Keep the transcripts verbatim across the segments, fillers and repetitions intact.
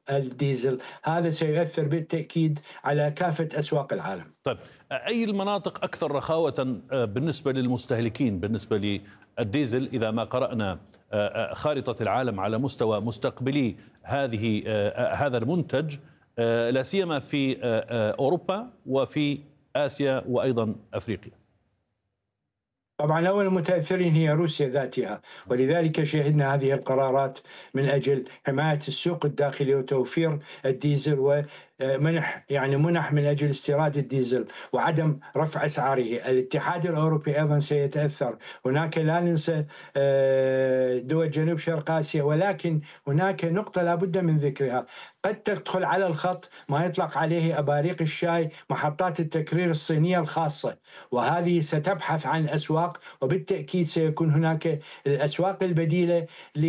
الديزل. هذا سيؤثر بالتأكيد على كافة أسواق العالم. طيب، أي المناطق أكثر رخاوة بالنسبة للمستهلكين بالنسبة للديزل إذا ما قرأنا خارطة العالم على مستوى مستقبلي هذه هذا المنتج، لا سيما في أوروبا وفي آسيا وأيضا أفريقيا؟ طبعا أول المتأثرين هي روسيا ذاتها، ولذلك شهدنا هذه القرارات من أجل حماية السوق الداخلي وتوفير الديزل ومنح يعني منح من أجل استيراد الديزل وعدم رفع أسعاره. الاتحاد الأوروبي أيضا سيتأثر. هناك لا ننسى دول جنوب شرق آسيا، ولكن هناك نقطة لا بد من ذكرها. قد تدخل على الخط ما يطلق عليه أباريق الشاي، محطات التكرير الصينية الخاصة، وهذه ستبحث عن أسواق، وبالتأكيد سيكون هناك الأسواق البديلة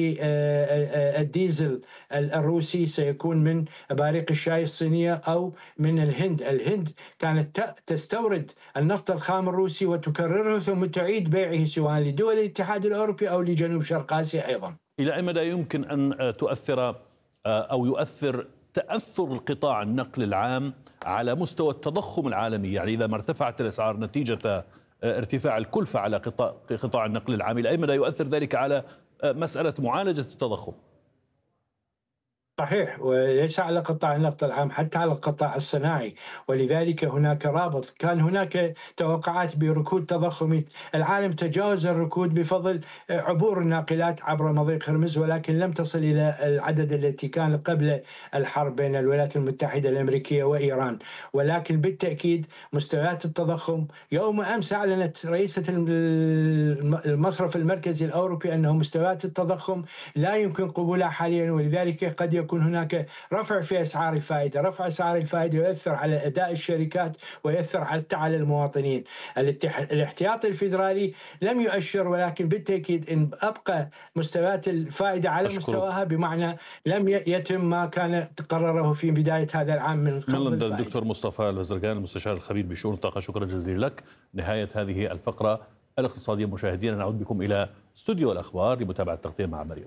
للديزل الروسي سيكون من أباريق الشاي الصينية أو من الهند. الهند كانت تستورد النفط الخام الروسي وتكرره ثم تعيد بيعه سواء لدول الاتحاد الأوروبي أو لجنوب شرق آسيا أيضا. إلى أي مدى يمكن أن تؤثر أو يؤثر تأثر القطاع النقل العام على مستوى التضخم العالمي؟ يعني إذا ما ارتفعت الأسعار نتيجة ارتفاع الكلفة على قطاع قطاع النقل العام، إلى أي مدى يؤثر ذلك على مسألة معالجة التضخم؟ صحيح، وليس على قطاع النقل العام، حتى على القطاع الصناعي، ولذلك هناك رابط. كان هناك توقعات بركود تضخمي، العالم تجاوز الركود بفضل عبور الناقلات عبر مضيق هرمز، ولكن لم تصل إلى العدد التي كان قبل الحرب بين الولايات المتحدة الأمريكية وإيران. ولكن بالتأكيد مستويات التضخم، يوم أمس أعلنت رئيسة المصرف المركزي الأوروبي أنه مستويات التضخم لا يمكن قبولها حاليا، ولذلك قد يكون يكون هناك رفع في أسعار الفائدة. رفع أسعار الفائدة يؤثر على أداء الشركات ويؤثر حتى على المواطنين. الاحتياطي الفيدرالي لم يؤشر، ولكن بالتأكيد إن أبقى مستويات الفائدة على أشكرك. مستواها، بمعنى لم يتم ما كان قرره في بداية هذا العام من خفض الفائدة. الدكتور مصطفى البزرقان، المستشار الخبير بشؤون الطاقة، شكرا جزيلا لك. نهاية هذه الفقرة الاقتصادية مشاهدينا، نعود بكم إلى استوديو الأخبار لمتابعة التغطية مع مريم.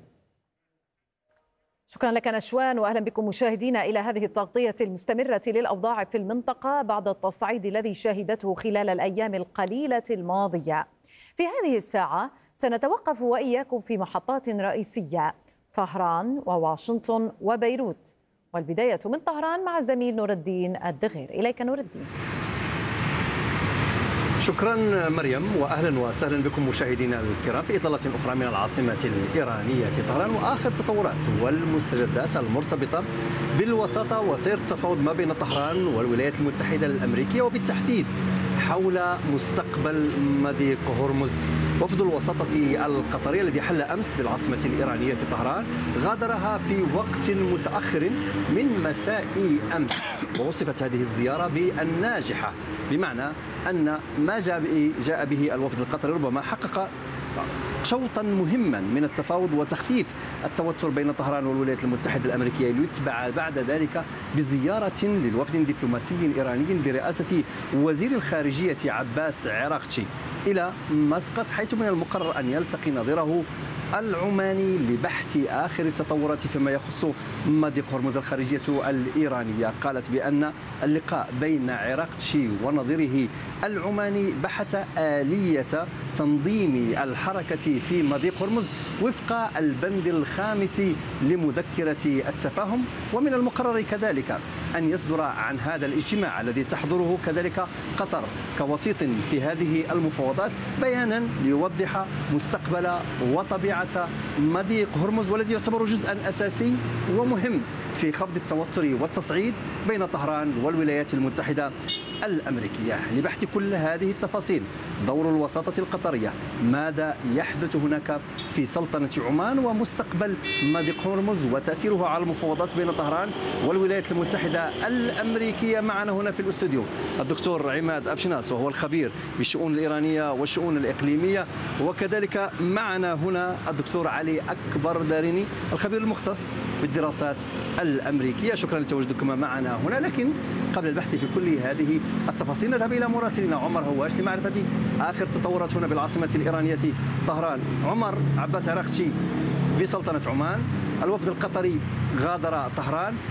شكرا لك نشوان، وأهلا بكم مشاهدينا إلى هذه التغطية المستمرة للأوضاع في المنطقة بعد التصعيد الذي شهدته خلال الأيام القليلة الماضية. في هذه الساعة سنتوقف وإياكم في محطات رئيسية: طهران وواشنطن وبيروت، والبداية من طهران مع الزميل نور الدين الدغير. إليك نور الدين. شكرا مريم، واهلا وسهلا بكم مشاهدينا الكرام في اطلاله اخرى من العاصمه الايرانيه طهران، واخر التطورات والمستجدات المرتبطه بالوساطه وسير التفاوض ما بين طهران والولايات المتحده الامريكيه، وبالتحديد حول مستقبل مضيق هرمز. وفد الوساطة القطرية الذي حل أمس بالعاصمة الإيرانية طهران غادرها في وقت متأخر من مساء أمس، ووصفت هذه الزيارة بالناجحة، بمعنى أن ما جاء به, جاء به الوفد القطري ربما حقق شوطا مهما من التفاوض وتخفيف التوتر بين طهران والولايات المتحدة الأمريكية، ليتبع بعد ذلك بزيارة للوفد دبلوماسي إيراني برئاسة وزير الخارجية عباس عراقتشي إلى مسقط، حيث من المقرر أن يلتقي نظيره العماني لبحث آخر التطورات فيما يخص مضيق هرمز. الخارجية الإيرانية قالت بأن اللقاء بين عراقتشي ونظيره العماني بحث آلية تنظيم الحركة في مضيق هرمز وفق البند الخامس لمذكرة التفاهم، ومن المقرر كذلك أن يصدر عن هذا الاجتماع الذي تحضره كذلك قطر كوسيط في هذه المفاوضات بيانا ليوضح مستقبل وطبيعة مضيق هرمز، والذي يعتبر جزءا أساسي ومهم في خفض التوتر والتصعيد بين طهران والولايات المتحدة الأمريكية. لبحث كل هذه التفاصيل، دور الوساطة القطرية، ماذا يحدث هناك في سلطنة عمان، ومستقبل مضيق هرمز وتأثيره على المفاوضات بين طهران والولايات المتحدة الأمريكية. معنا هنا في الاستوديو الدكتور عماد أبشناس، وهو الخبير بالشؤون الإيرانية والشؤون الإقليمية، وكذلك معنا هنا الدكتور علي أكبر داريني، الخبير المختص بالدراسات الأمريكية. شكرا لتواجدكم معنا هنا. لكن قبل البحث في كل هذه التفاصيل نذهب إلى مراسلنا عمر هواش لمعرفة آخر تطورات هنا بالعاصمة الإيرانية طهران. عمر، عباس عراقتشي بسلطنة عمان، الوفد القطري غادر طهران،